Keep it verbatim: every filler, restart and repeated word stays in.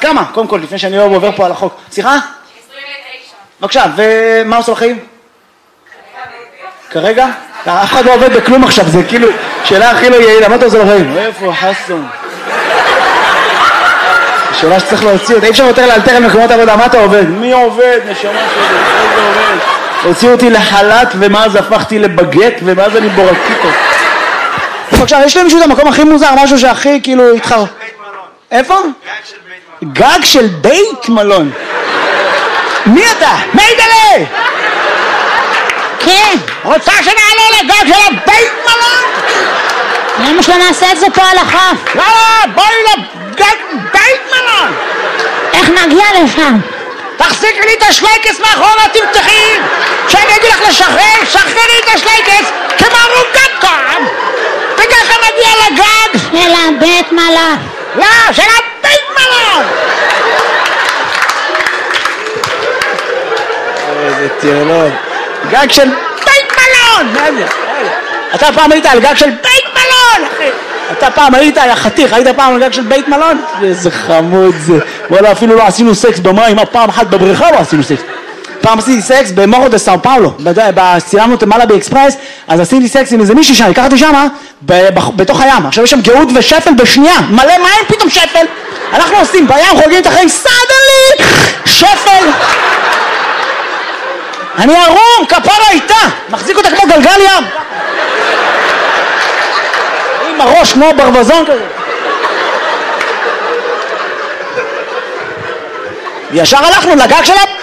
כמה? קודם כל, לפני שאני לא עובר פה על החוק. סליחה? עשרים ותשע. בבקשה, ומה עושה לחיים? כרגע? אף אחד לא עובד בכלום עכשיו, זה כאילו שאלה הכי לא יעילה, מה אתה עושה לחיים? איפה חסון? שאלה שצריך להוציא אותה, אי אפשר יותר לאלתר על מקומות עבודה, מה אתה עובד? מי עובד? נשמה שלי, איזה עובד? הוציאו אותי לחל"ת ומאז הפכתי לבגט ומאז אני בורקיטו. בבקשה, יש לי מישהו את המקום הכי מוזר, משהו שהכי כאילו התחר... איפה? גג של בית מלון. מי אתה? מיידלה! כן. רוצה שנעלה לגג של הבית מלון? למה שלא נעשה את זה פה על החוף? יאללה, בואי לגג בית מלון! איך נגיע לשם? תחזיקי לי את השלייקס מאחורה, תמתחי! כשאני אגיד לך לשחרר, שחררי את השלייקס כמו ערוגת טעם! וככה נגיע לגג! של הבית מלון. לא, של הבית מלון! איזה טירלון. גג של בית מלון! מה זה? אתה פעם היית על גג של בית מלון, אחי! אתה פעם היית, יא חתיך, היית פעם על גג של בית מלון? איזה חמוד זה. וואלה, אפילו לא עשינו סקס במים, פעם אחת בבריכה לא עשינו סקס. פעם עשיתי סקס במורו דה סאו פאולו, צילמנו את מלאבי אקספרס, אז עשיתי סקס עם איזה מישהי שם, לקחתי שמה, בתוך הים. עכשיו יש שם גאות ושפל בשנייה, מלא מים, פתאום שפל. אנחנו עושים בים, חוגגים את החיים, סדלי, שפל. אני ערום, כפרה איתה, מחזיק אותה כמו גלגל ים. עם הראש כמו ברווזון כזה. ישר הלכנו לגג שלה.